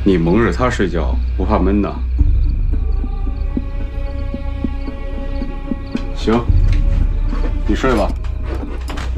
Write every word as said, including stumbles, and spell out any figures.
你蒙着他睡觉不怕闷呐？行，你睡吧。